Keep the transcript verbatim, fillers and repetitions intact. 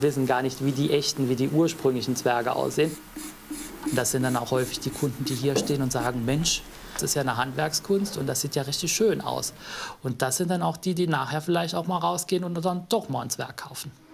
Wissen gar nicht, wie die echten, wie die ursprünglichen Zwerge aussehen. Das sind dann auch häufig die Kunden, die hier stehen und sagen, Mensch, das ist ja eine Handwerkskunst und das sieht ja richtig schön aus. Und das sind dann auch die, die nachher vielleicht auch mal rausgehen und dann doch mal einen Zwerg kaufen.